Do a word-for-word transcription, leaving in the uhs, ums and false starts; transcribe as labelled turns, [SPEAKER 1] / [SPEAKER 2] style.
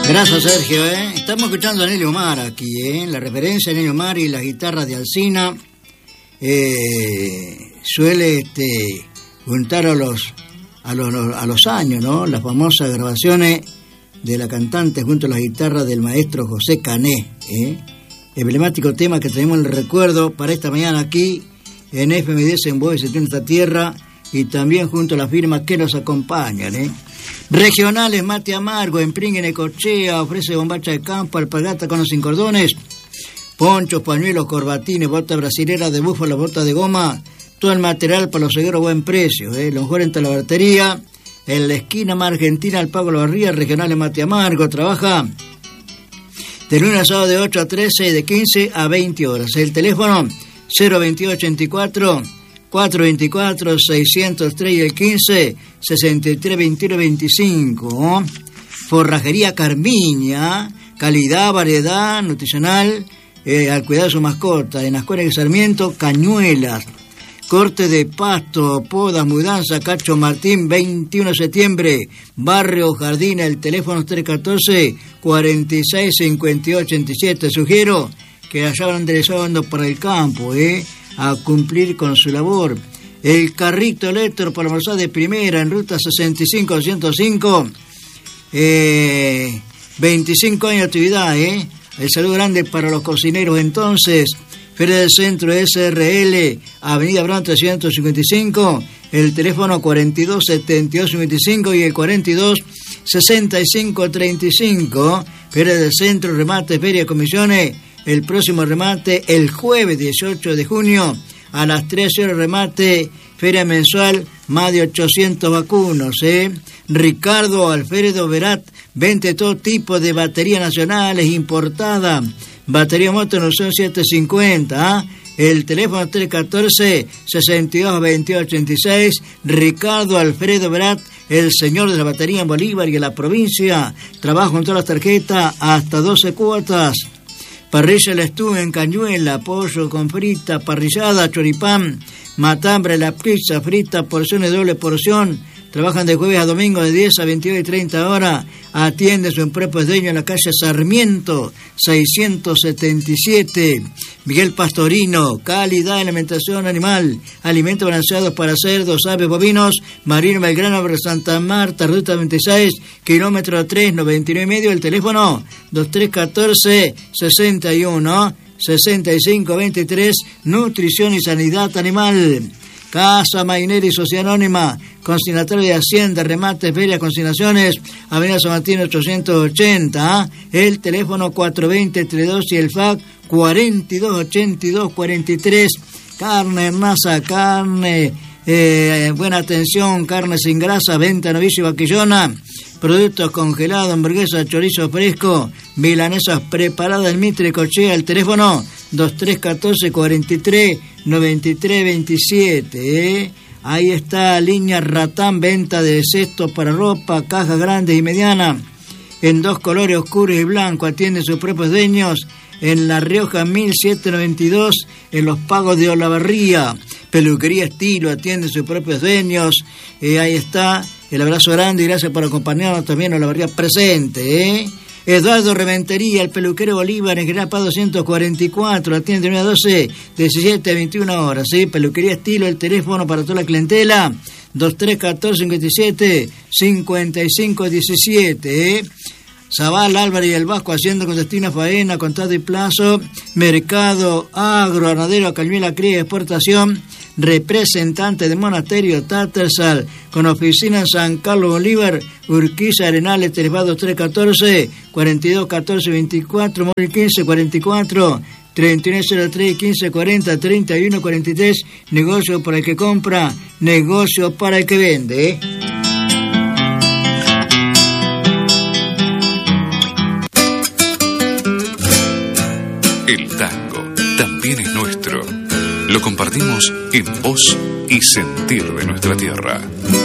[SPEAKER 1] Gracias, Sergio. ¿eh? Estamos escuchando a Nelly Omar aquí, ¿eh? La referencia de Nelly Omar y las guitarras de Alsina. Eh, suele este, juntar a los, a, los, a los años, ¿no? Las famosas grabaciones de la cantante junto a las guitarras del maestro José Cané. ¿eh? Emblemático tema que tenemos en el recuerdo para esta mañana aquí en F M diez en Voz de nuestra tierra y también junto a las firmas que nos acompañan. ¿eh? Regionales Mate Amargo, en Pring, en Ecochea, ofrece bombacha de campo, alpargata con los sin cordones, ponchos, pañuelos, corbatines, botas brasileras de búfalo, botas de goma, todo el material para los seguros a buen precio. ¿eh? Lo mejor en la batería, en la esquina más argentina, al Pago La Barría, Regionales Mate Amargo, trabaja de lunes a sábado de ocho a trece y de quince a veinte horas. El teléfono cero veintidós ochenta y cuatro, cuatrocientos veinticuatro, seiscientos tres y el quince, sesenta y tres veintiuno veinticinco. Forrajería Carmiña, calidad, variedad nutricional, eh, al cuidado de su mascota. En la Escuela de Sarmiento, cañuelas, corte de pasto, podas, mudanza, Cacho Martín, veintiuno de septiembre, Barrio Jardín, el teléfono tres uno cuatro, cuarenta y seis, cincuenta y ocho ochenta y siete. Sugiero que allá van enderezando para el campo, ¿eh? a cumplir con su labor. El carrito electro para almorzar de primera en ruta sesenta y cinco doscientos cinco, eh, veinticinco años de actividad. ¿eh? El saludo grande para los cocineros entonces. Feria del Centro S R L, Avenida Brown trescientos cincuenta y cinco, el teléfono cuarenta y dos setenta y dos cincuenta y cinco y el cuarenta y dos sesenta y cinco treinta y cinco. Feria del Centro, remate, feria, comisiones. El próximo remate el jueves dieciocho de junio a las trece horas, remate, feria mensual, más de ochocientos vacunos. ¿eh? Ricardo Alfredo Verat, vende todo tipo de baterías nacionales importadas. Batería moto en opción setecientos cincuenta. ¿eh? El teléfono tres uno cuatro, sesenta y dos veintiocho ochenta y seis. Ricardo Alfredo Verat, el señor de la batería en Bolívar y en la provincia. Trabaja con todas las tarjetas hasta doce cuotas. Parrilla El Estú en Cañuela, pollo con frita, parrillada, choripán, matambre, la pizza frita, porciones de doble porción. Trabajan de jueves a domingo de diez a veintidós y treinta horas. Atiende su empresa dueño en la calle Sarmiento, seiscientos setenta y siete. Miguel Pastorino, calidad de alimentación animal. Alimentos balanceados para cerdos, aves, bovinos. Marino Belgrano, Santa Marta, ruta veintiséis, kilómetro tres, noventa y nueve y medio. El teléfono dos tres uno cuatro, sesenta y uno, sesenta y cinco veintitrés. Nutrición y sanidad animal. Casa Mainera y Sociedad Anónima, consignatario de Hacienda, remates, ferias, consignaciones, Avenida San Martín ochocientos ochenta, ¿eh? el teléfono cuatro dos cero, treinta y dos y el fax cuarenta y dos ochenta y dos cuarenta y tres. Carne en masa, carne, eh, buena atención, carne sin grasa, venta novicio y vaquillona, productos congelados, hamburguesas, chorizo fresco, milanesas preparadas en Mitre Cochea, el teléfono dos tres uno cuatro, cuarenta y tres noventa y tres veintisiete. ¿eh? Ahí está línea Ratán, venta de cestos para ropa, cajas grandes y medianas, en dos colores, oscuros y blanco. Atiende sus propios dueños en La Rioja mil setecientos noventa y dos, en Los Pagos de Olavarría. Peluquería Estilo, atiende sus propios dueños. Eh, ahí está, el abrazo grande y gracias por acompañarnos también a Olavarría presente. ¿eh? Eduardo Rementería, el peluquero Bolívar, en General Paz doscientos cuarenta y cuatro, atiende de una a doce, diecisiete a veintiuna horas. ¿sí? Peluquería Estilo, el teléfono para toda la clientela, dos tres uno cuatro, cincuenta y siete, cincuenta y cinco diecisiete. ¿eh? Zabal, Álvarez y el Vasco, haciendo con destino a faena, contrato y plazo. Mercado Agro, Arnadero, Cañuela, Cría y Exportación. Representante de Monasterio Tattersall, con oficina en San Carlos Bolívar, Urquiza, Arenales, teléfono dos tres uno cuatro, cuarenta y dos catorce veinticuatro, móvil quince cuarenta y cuatro, treinta y uno cero tres, quince cuarenta, treinta y uno cuarenta y tres. Negocio para el que compra, negocio para el que vende. ¿eh?
[SPEAKER 2] El tango también es nuestro. Lo compartimos en voz y sentir de nuestra tierra.